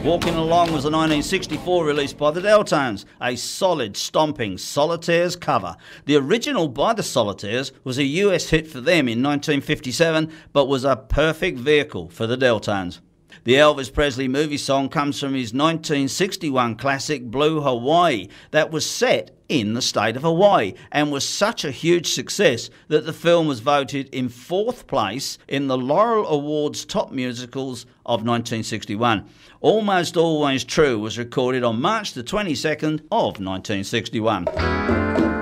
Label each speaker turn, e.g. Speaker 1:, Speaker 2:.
Speaker 1: Walking Along was a 1964 release by the Deltones, a solid, stomping Solitaires cover. The original by the Solitaires was a US hit for them in 1957, but was a perfect vehicle for the Deltones. The Elvis Presley movie song comes from his 1961 classic Blue Hawaii that was set in the state of Hawaii and was such a huge success that the film was voted in 4th place in the Laurel Awards Top Musicals of 1961. Almost Always True was recorded on March the 22nd of 1961.